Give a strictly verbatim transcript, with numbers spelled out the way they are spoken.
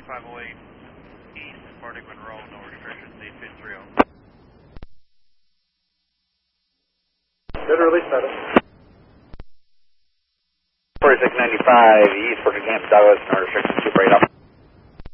ninety-five oh eight East, Bardic Monroe, no restrictions, eight fifty three oh. Good release status. forty-six ninety-five East, Bardic Camp, Douglas, no restrictions, super eight up.